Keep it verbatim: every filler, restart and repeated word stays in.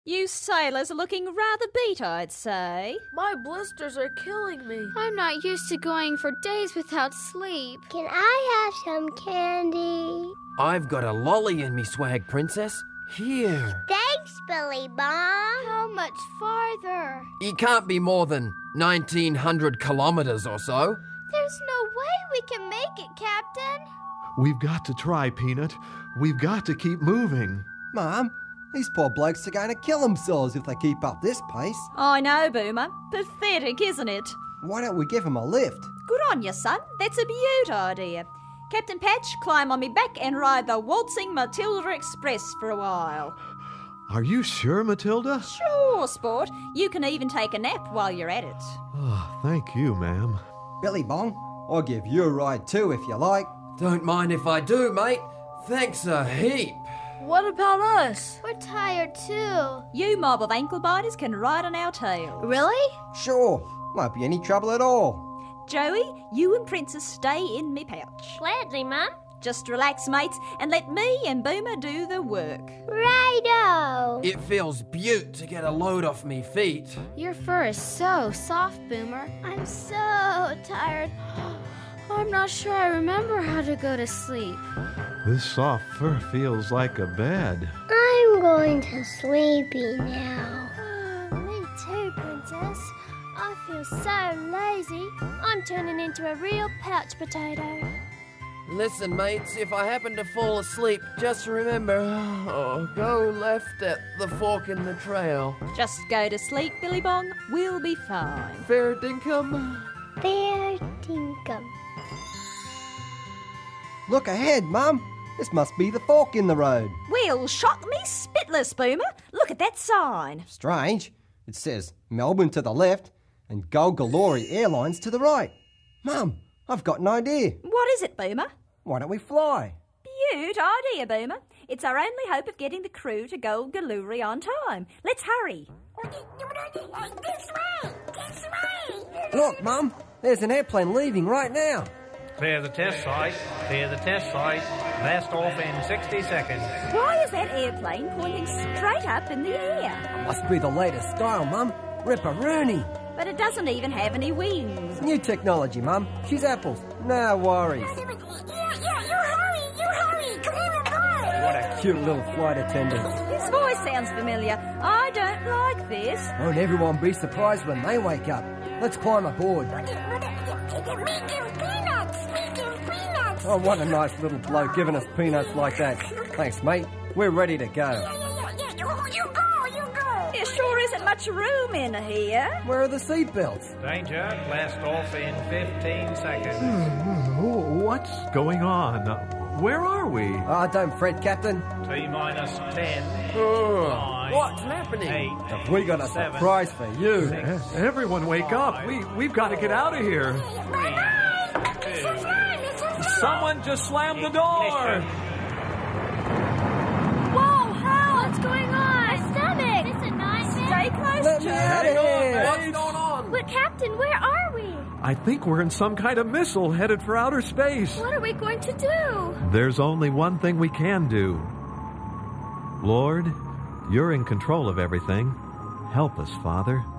You sailors are looking rather beat, I'd say. My blisters are killing me. I'm not used to going for days without sleep. Can I have some candy? I've got a lolly in me swag, Princess. Here. Thanks, Billy Bong. How much farther? It can't be more than nineteen hundred kilometres or so. There's no way we can make it, Captain. We've got to try, Peanut. We've got to keep moving. Mum, these poor blokes are going to kill themselves if they keep up this pace. I know, Boomer. Pathetic, isn't it? Why don't we give them a lift? Good on you, son. That's a beaut idea. Captain Patch, climb on me back and ride the waltzing Matilda Express for a while. Are you sure, Matilda? Sure, sport. You can even take a nap while you're at it. Oh, thank you, ma'am. Billy Bong, I'll give you a ride too if you like. Don't mind if I do, mate. Thanks a heap. What about us? We're tired too. You mob of ankle biters can ride on our tails. Really? Sure, won't be any trouble at all. Joey, you and Princess stay in me pouch. Gladly, Mum. Just relax, mates, and let me and Boomer do the work. Righto. It feels beaut to get a load off me feet. Your fur is so soft, Boomer. I'm so tired. I'm not sure I remember how to go to sleep. This soft fur feels like a bed. I'm going to sleepy now. Oh, me too, Princess. I feel so lazy. I'm turning into a real pouch potato. Listen, mates, if I happen to fall asleep, just remember, oh, go left at the fork in the trail. Just go to sleep, Billy Bong. We'll be fine. Fair dinkum. Fair dinkum. Look ahead, Mum. This must be the fork in the road. Well, shock me spitless, Boomer. Look at that sign. Strange. It says Melbourne to the left and Golgolori Airlines to the right. Mum, I've got an idea. What is it, Boomer? Why don't we fly? Beaut idea, Boomer. It's our only hope of getting the crew to Golgolori on time. Let's hurry. This way. This way. Look, Mum, there's an airplane leaving right now. Clear the test site. Clear the test site. Blast off in sixty seconds. Why is that airplane pointing straight up in the air? Must be the latest style, Mum. Ripperoonie. But it doesn't even have any wings. New technology, Mum. She's apples. No worries. Yeah, yeah, you hurry. You hurry. Clear the door. What a cute little flight attendant. His voice sounds familiar. I don't like this. Won't everyone be surprised when they wake up? Let's climb aboard. Me give peanuts. Me give peanuts. Oh, what a nice little bloke giving us peanuts like that. Thanks, mate. We're ready to go. Yeah, yeah, yeah, yeah. You, you go. You go. There sure isn't much room in here. Where are the seatbelts? Danger. Blast off in fifteen seconds. What's going on? Where are we? Ah, oh, don't fret, Captain. T minus ten. Oh, nine, what's happening? Eight, Have we got a seven, surprise for you? six, E- Everyone wake up. We, we've got to get out of here. Bye-bye. This is fun. This is fun. Someone just slammed the door. Whoa, Hal! What's going on? My stomach! Is this a nightmare? Stay close, Let me Joe. out of here. What's going on? But Captain, where are we? I think we're in some kind of missile headed for outer space. What are we going to do? There's only one thing we can do. Lord, you're in control of everything. Help us, Father.